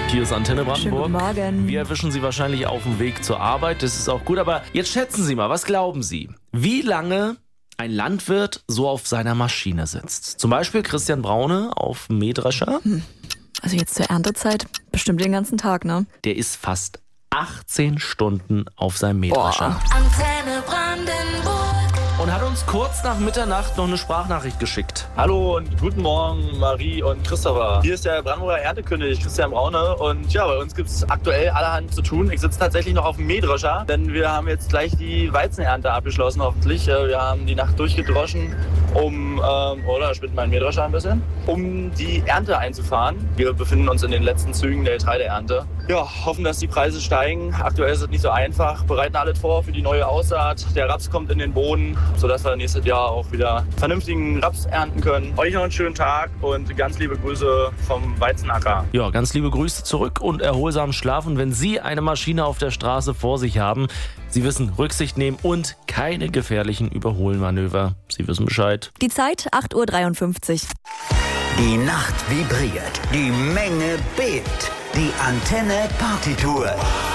Hier ist Antenne Brandenburg. Schönen guten Morgen. Wir erwischen Sie wahrscheinlich auf dem Weg zur Arbeit. Das ist auch gut. Aber jetzt schätzen Sie mal, was glauben Sie? Wie lange ein Landwirt so auf seiner Maschine sitzt? Zum Beispiel Christian Braune auf dem Mähdrescher. Also jetzt zur Erntezeit bestimmt den ganzen Tag, ne? Der ist fast 18 Stunden auf seinem Mähdrescher. Antenne Brandenburg. Und hat uns kurz nach Mitternacht noch eine Sprachnachricht geschickt. Hallo und guten Morgen, Marie und Christopher. Hier ist der Brandenburger Erntekönig, Christian Braune. Und ja, bei uns gibt es aktuell allerhand zu tun. Ich sitze tatsächlich noch auf dem Mähdrescher, denn wir haben jetzt gleich die Weizenernte abgeschlossen, hoffentlich. Wir haben die Nacht durchgedroschen, oder spinnt mein Mähdrescher ein bisschen, um die Ernte einzufahren. Wir befinden uns in den letzten Zügen der Getreideernte. Ja, hoffen, dass die Preise steigen. Aktuell ist es nicht so einfach. Bereiten alles vor für die neue Aussaat. Der Raps kommt in den Boden, sodass wir nächstes Jahr auch wieder vernünftigen Raps ernten können. Euch noch einen schönen Tag und ganz liebe Grüße vom Weizenacker. Ja, ganz liebe Grüße zurück und erholsamen Schlaf. Und wenn Sie eine Maschine auf der Straße vor sich haben, Sie wissen, Rücksicht nehmen und keine gefährlichen Überholmanöver. Sie wissen Bescheid. Die Zeit 8:53 Uhr. Die Nacht vibriert, die Menge bebt, die Antenne Partytour.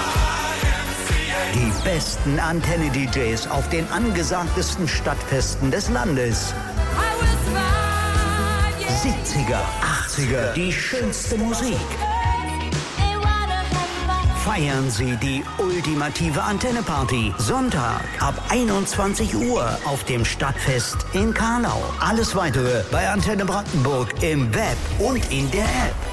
Die besten Antenne-DJs auf den angesagtesten Stadtfesten des Landes. 70er, 80er, die schönste Musik. Feiern Sie die ultimative Antenne-Party. Sonntag ab 21 Uhr auf dem Stadtfest in Karlau. Alles Weitere bei Antenne Brandenburg im Web und in der App.